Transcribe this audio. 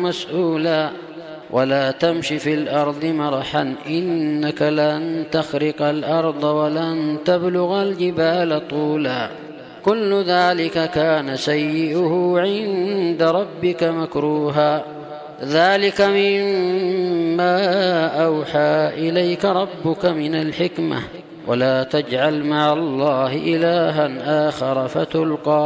مسؤولا ولا تمش في الأرض مرحا إنك لن تخرق الأرض ولن تبلغ الجبال طولا كل ذلك كان سيئه عند ربك مكروها ذلك مما أوحى إليك ربك من الحكمة ولا تجعل مع الله إلها آخر فتلقى